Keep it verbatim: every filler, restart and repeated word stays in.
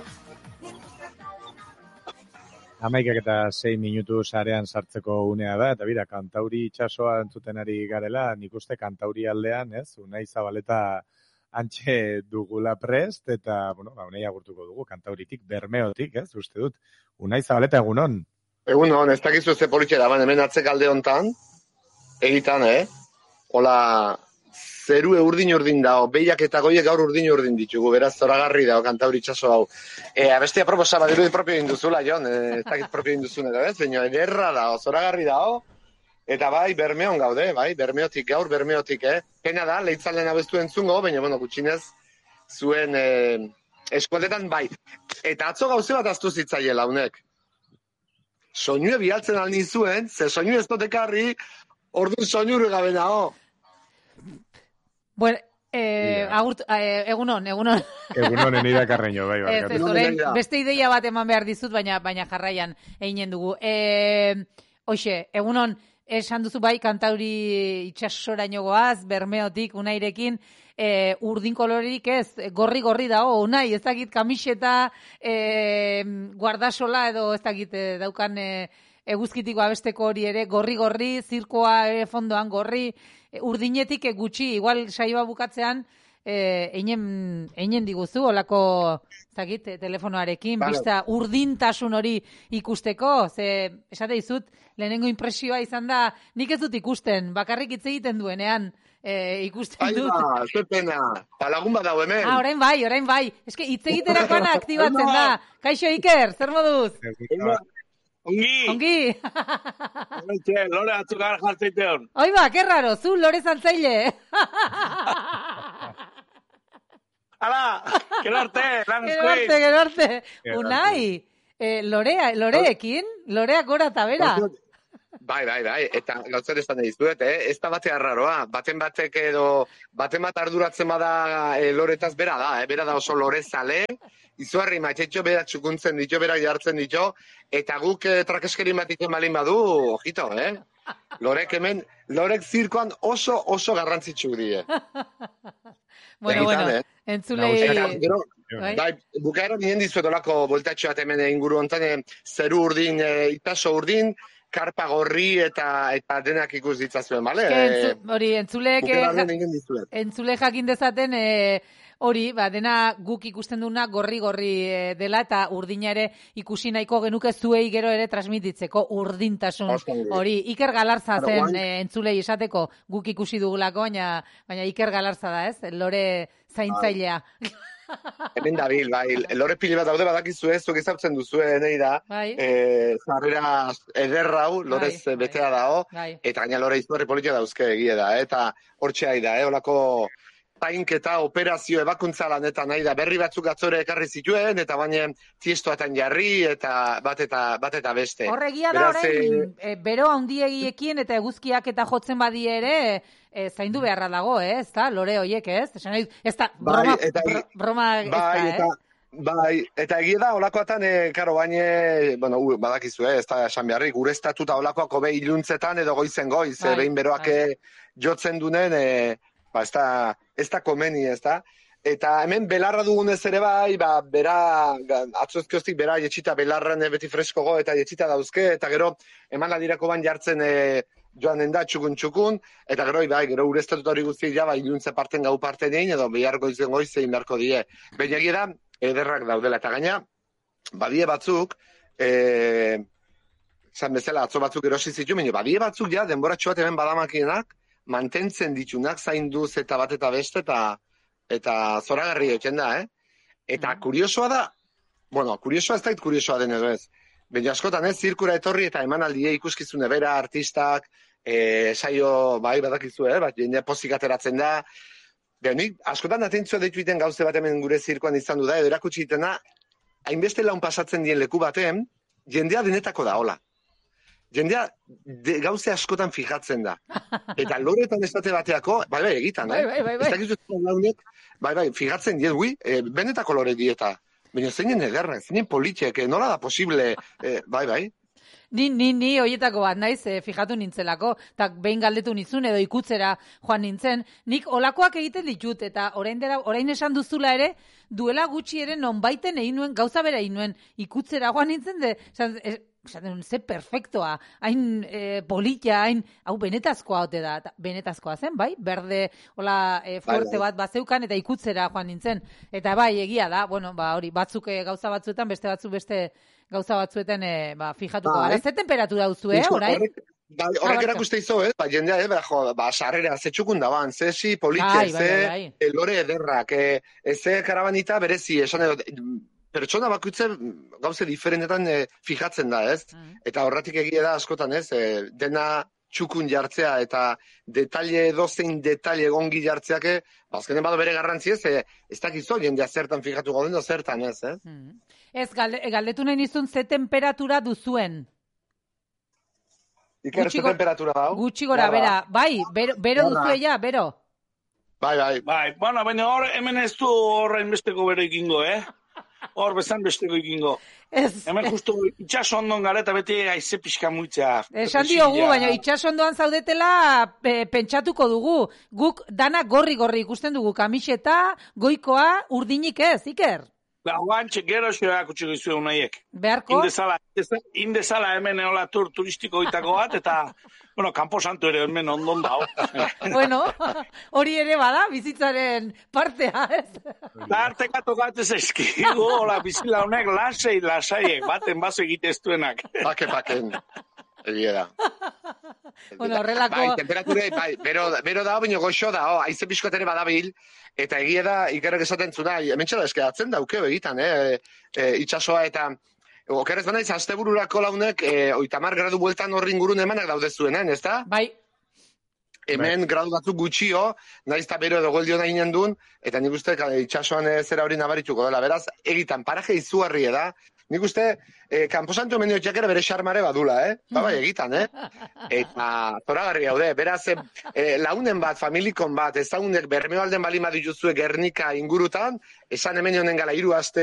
Hamaikak eta sei minutu sarean sartzeko unea da, eta bira, Kantauri itsasoa entzuten ari garela, nik uste Kantauri aldean, ez, Unai Zabaleta antxe dugula prest, eta, bueno, ba, Unai agurtuko dugu, Kantauritik, Bermeotik, ez, uste dut. Unai Zabaleta, egunon? Egunon, ez dakizu ze politxe da, hemen atzekalde hontan, egitan, eh? Hola, zeru urdin-urdin dao, behiak eta goiek gaur urdin-urdin ditugu, beraz, zoragarri dao, Kantauri itsaso hau. E, abestia proposa, badiru propio induzula, Jon, e, ez dakit propio induzun edo, ez? Baina, ederra dao, zoragarri dao, eta bai, Bermeon gaude, bai, Bermeotik, gaur Bermeotik, eh? Pena da, leitzalden abestu entzungo, baina, bueno, gutxinez, zuen eh, eskualdetan, bai. Eta atzo gauze bat aztu zitzaiela, honek. Soinue bialtzen alni zuen, ze soinu ez dotekarri, orduan soinuru gabe nao. Bueno, eh, agurt, eh, egunon, egunon. Egunon, enida Carreño, bai, bai. Ez, ez, orain, beste ideia bat eman behar dizut, baina baina jarraian eginen dugu. Eh, Hoxe, egunon, esan duzu bai, Kantauri itsasoraino goaz, Bermeotik, Unairekin, eh, urdin kolorerik ez, gorri-gorri dago, Unai, ez dakit kamiseta, eh, guardasola edo ez dakit eh, daukan eh, eguzkitiko abesteko hori ere, gorri-gorri, zirkoa ere fondoan gorri, urdinetik gutxi, igual saioa bukatzean, eh, einen, einen diguzu, olako, zakit, telefonoarekin, vale. Bista urdintasun hori ikusteko, ze, esate dizut, lehenengo impresioa izan da, nik ez dut ikusten, bakarrik hitz egiten duenean, eh, ikusten dut. Aiba, ze pena, palagun bat dago hemen. Ah, orain bai, orain bai, eske hitz egiterakoan aktibatzen da. Kaixo Iker, zer moduz? Ongi! Ongi! Oitxe, lore atzukar jartzeiteon. Oiba, que raro, zu lore zantzaile. Ala, gero arte, lan Gero arte, gero arte. Unai, eh, lorea, loreekin, loreak gora eta bera. Bai, bai, bai, eta gauzer esan dizuet, eh? Ez da batea raroa, baten batek edo, baten bat arduratzen bada e, loretaz bera da, eh? Bera da oso lore zale, izuarri matxetxo bera txukuntzen ditu, bera jartzen ditu, eta guk eh, trakeskerin bat iten balin badu, ojito, eh? Lorek hemen, lorek zirkoan oso, oso garrantzitsu die. Bueno, bueno, eh? entzulei... Bai, bai bukaeran nien dizuet olako voltatxo bat hemen inguru hontan, zeru urdin, e, itaso urdin, karpa gorri eta eta denak ikus ditzazuen, bale? Entzu, hori, entzulek... Entzule jakin dezaten... E, Hori, ba, dena guk ikusten duna gorri-gorri dela eta urdina ere ikusi nahiko genuke zuei gero ere transmititzeko urdintasun hori. Iker Galarza zen e, entzulei esateko guk ikusi dugulako, baina, baina Iker Galarza da, ez? Lore zaintzailea. Hemen dabil, bai. Lore pili bat daude badakizu ez, zuk izautzen duzue, nahi da. Bai. E, zarrera ederrau, lorez bai, betea bai, dago, bai. Eta gaina lore izurri politia dauzke egie da, eta hortxe da, eh, olako... Painketa, operazio, ebakuntza lanetan nahi da, berri batzuk atzore ekarri zituen, eta baina tiestoatan jarri, eta bat eta, bat eta beste. Horregia da, orain, e, bero handiegiekin eta eguzkiak eta jotzen badi ere, e, zaindu beharra dago, eh? Ez da, lore hoiek, ez? Esan nahi, ez da, broma, bai, eta, bro, broma ez bai, da, eta, eh? Bai, eta egia da, olakoatan, e, karo, baina, bueno, badakizu, eh, ez da, esan beharrik, gure estatuta olakoako behi iluntzetan edo goizen goiz, bai, behin beroak bai. Jotzen dunen, e, ba, ez da, ez da komeni, ez da. Eta hemen belarra dugunez ere bai, ba, bera, atzozkioztik bera jetxita belarren beti freskogo eta jetxita dauzke, eta gero, eman ladirako ban jartzen e, joan enda txukun-txukun, eta gero, bai, gero urestatuta hori guztiak ja, ba, iluntze parten gau parten egin, edo behar goizen goizein beharko die. Baina egia da, ederrak daudela, eta gaina, badie batzuk, e, zan bezala, atzo batzuk erosi zitu, baina badie batzuk ja, denboratxo bat hemen badamakienak, mantentzen ditunak zainduz eta bat eta beste eta eta zoragarri jotzen da, eh? Eta kuriosoa da, bueno, kuriosoa ez dait kuriosoa den edo ez. Baina askotan ez, zirkura etorri eta emanaldia ikuskizune bera, artistak, e, saio, bai, badakizu, eh? Bat, jende pozik ateratzen da. Nik askotan atentzua deitu iten gauze bat hemen gure zirkoan izan du da, edo erakutsi itena, hainbeste laun pasatzen dien leku baten, jendea denetako da, hola. Jendea de, gauze askotan fijatzen da. Eta loretan estate bateako, bai, bai, egitan, eh? Bai, bai, bai. Ez dakizu launek, bai, bai, fijatzen dien, hui, e, benetako lore dieta. Baina zeinen ederra, zeinen politiek, nola da posible, e, bai, bai. Ni, ni, ni hoietako bat naiz, eh, fijatu nintzelako, eta behin galdetu nizun edo ikutzera joan nintzen, nik olakoak egiten ditut, eta orain, dela, orain esan duzula ere, duela gutxi ere nonbaiten egin nuen, gauza bera egin nuen, ikutzera joan nintzen, de, esan, e, esan, ze perfektoa, hain e, polita, hain, hau benetazkoa ote da, benetazkoa zen, bai, berde, hola, e, fuerte bat bazeukan, eta ikutzera joan nintzen, eta bai, egia da, bueno, ba, hori, batzuk e, gauza batzuetan, beste batzuk beste gauza batzuetan, e, ba, fijatuko gara. Ze temperatura duzu, eh, orain? Ba, horrek erakuste izo, eh? Ba, jendea, eh? Ba, jo, ba, sarrera, ze txukun daban, ze si politxe, ze lore ederrak, e, ze karabanita berezi, esan edo, pertsona bakutze gauze diferentetan e, fijatzen da, ez? Mm. Eta horretik egia da askotan, ez? E, dena txukun jartzea eta detalle dozein detalle gongi jartzeak, bazkenen bado bere garrantzi ez, e, ez dakizo jendea zertan fijatu gauden da zertan, ez? Ez, mm. ez galde, galdetu nahi nizun ze temperatura duzuen? Iker, ze temperatura da? Gutxi gora, bera, bai, bero, bero duzue ja, bero? Bai, bai. Bai, bueno, baina hor, hemen ez du horrein besteko bero ikingo, eh? Hor bezan besteko ikingo. Ez. Hemen justu itxaso ondon gara eta beti aize pixka muitzea. Esan diogu, baina itxaso ondoan zaudetela pe, pentsatuko dugu. Guk dana gorri-gorri ikusten dugu. Kamiseta, goikoa, urdinik ez, Iker? Ba, guantxe, gero xoak utxiko izue unaiek. Beharko? Indezala, indezala hemen eola tur turistiko itako bat, eta, bueno, Campo Santo ere hemen ondon dao. Bueno, hori ere bada, bizitzaren partea, ez? Larteka tokatzez eskigu, hola, bizila honek lasei, lasaiek, baten bazo egite ez duenak. Bake, baken. Egia da. Bueno, horrelako... Bai, temperatura, bai, bero, bero da, baina goxo da, oh, aize pixko ere badabil, eta egia da, ikerrek esaten zuna, hemen txela eskedatzen daukeo egitan, eh, e, itxasoa, eta okerrez banaiz, astebururako launek, e, oitamar gradu bueltan horrin gurun emanak daude zuenen, ez da? Bai. Hemen gradu batzuk gutxio, naiz eta bero edo goldio nahi nendun, eta nik uste itxasoan zera hori nabarituko dela, beraz, egitan, paraje izugarri da, nik uste, eh, Camposanto mendiotxak ere bere xarmare badula, eh? Ba, bai, egitan, eh? Eta zoragarri haude, beraz, eh, launen bat, familikon bat, ezagunek bermeoalden balima dituzue Gernika ingurutan, esan hemen honen gala hiru aste